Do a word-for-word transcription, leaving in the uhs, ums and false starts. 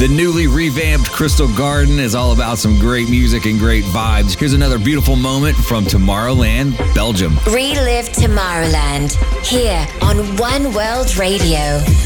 The newly revamped Crystal Garden is all about some great music and great vibes. Here's another beautiful moment from Tomorrowland, Belgium. Relive Tomorrowland here on One World Radio.